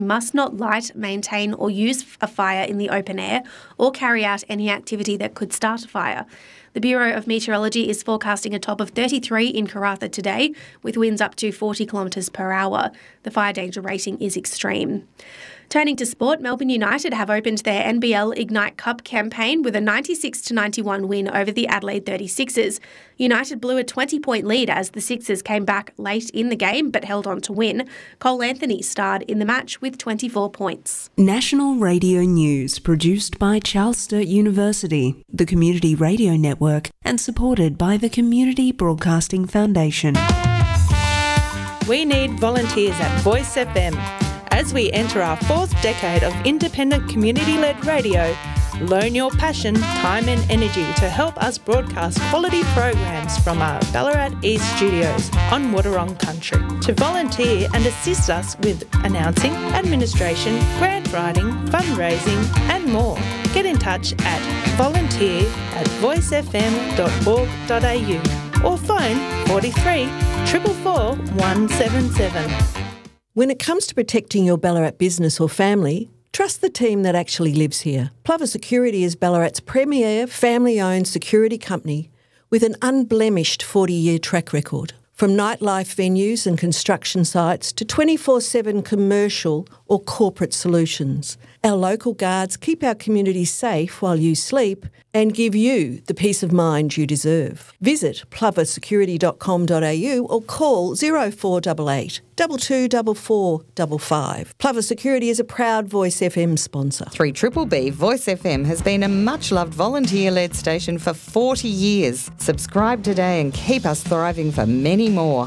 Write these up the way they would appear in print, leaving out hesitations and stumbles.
must not light, maintain or use a fire in the open air or carry out any activity that could start a fire. The Bureau of Meteorology is forecasting a top of 33 in Karratha today, with winds up to 40 kilometres per hour. The fire danger rating is extreme. Turning to sport, Melbourne United have opened their NBL Ignite Cup campaign with a 96-91 win over the Adelaide 36ers. United blew a 20-point lead as the Sixers came back late in the game but held on to win. Cole Anthony starred in the match with 24 points. National Radio News produced by Charles Sturt University, the Community Radio Network, and supported by the Community Broadcasting Foundation. We need volunteers at Voice FM. As we enter our fourth decade of independent community-led radio, loan your passion, time and energy to help us broadcast quality programs from our Ballarat East studios on Wadawurrung country. To volunteer and assist us with announcing, administration, grant writing, fundraising and more, get in touch at volunteer@voicefm.org.au or phone 43 444 177. When it comes to protecting your Ballarat business or family, trust the team that actually lives here. Plover Security is Ballarat's premier family-owned security company with an unblemished 40-year track record. From nightlife venues and construction sites to 24/7 commercial or corporate solutions, our local guards keep our community safe while you sleep and give you the peace of mind you deserve. Visit ploversecurity.com.au or call 0488 224455. Plover Security is a proud Voice FM sponsor. 3BBB Voice FM has been a much-loved volunteer-led station for 40 years. Subscribe today and keep us thriving for many more.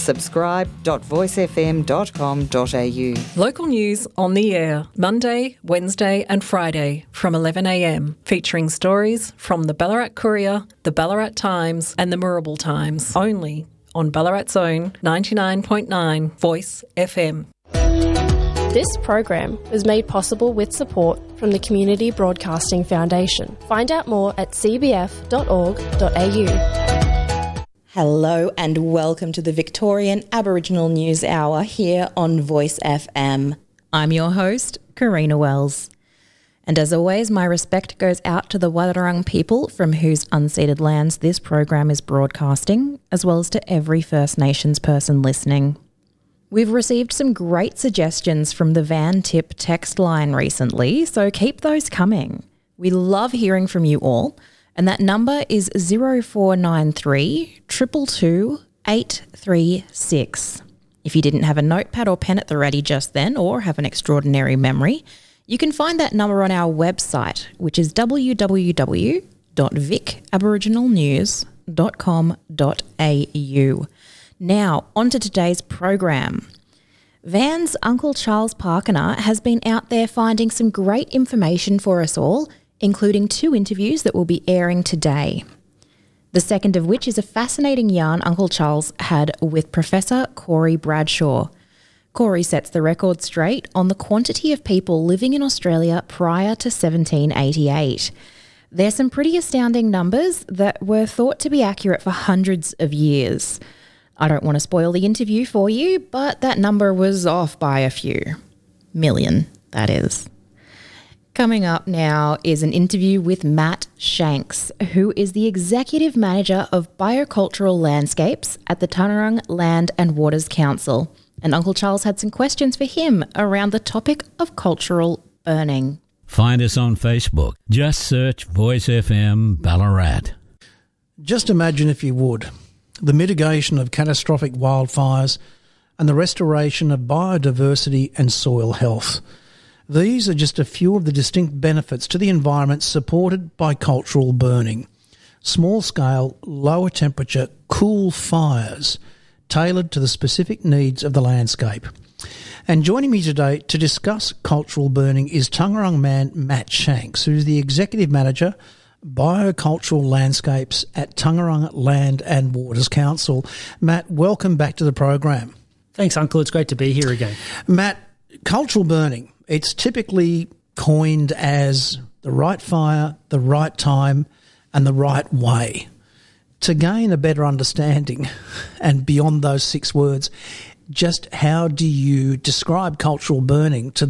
Subscribe.voicefm.com.au. Local news on the air, Monday, Wednesday and Friday from 11am, featuring stories from the Ballarat Courier, the Ballarat Times and the Moorabool Times, only on Ballarat's own 99.9 Voice FM. This program was made possible with support from the Community Broadcasting Foundation. Find out more at cbf.org.au. Hello and welcome to the Victorian Aboriginal News Hour here on Voice FM. I'm your host, Karina Wells. And as always, my respect goes out to the Wadawurrung people from whose unceded lands this program is broadcasting, as well as to every First Nations person listening. We've received some great suggestions from the Van Tip text line recently, so keep those coming. We love hearing from you all. And that number is 0493 222 836. If you didn't have a notepad or pen at the ready just then or have an extraordinary memory, you can find that number on our website, which is www.vicaboriginalnews.com.au. Now, on to today's program. Van's Uncle Charles Parkener has been out there finding some great information for us all, including 2 interviews that will be airing today. The second of which is a fascinating yarn Uncle Charles had with Professor Corey Bradshaw. Corey sets the record straight on the quantity of people living in Australia prior to 1788. There's some pretty astounding numbers that were thought to be accurate for hundreds of years. I don't want to spoil the interview for you, but that number was off by a few. Million, that is. Coming up now is an interview with Matt Shanks, who is the Executive Manager of Biocultural Landscapes at the Taungurung Land and Waters Council. And Uncle Charles had some questions for him around the topic of cultural burning. Find us on Facebook. Just search Voice FM Ballarat. Just imagine, if you would, the mitigation of catastrophic wildfires and the restoration of biodiversity and soil health. These are just a few of the distinct benefits to the environment supported by cultural burning. Small-scale, lower-temperature, cool fires tailored to the specific needs of the landscape. And joining me today to discuss cultural burning is Taungurung man Matt Shanks, who's the Executive Manager, Biocultural Landscapes at Taungurung Land and Waters Council. Matt, welcome back to the program. Thanks, Uncle. It's great to be here again. Matt, cultural burning, it's typically coined as the right fire, the right time, and the right way. To gain a better understanding, and beyond those 6 words, just how do you describe cultural burning to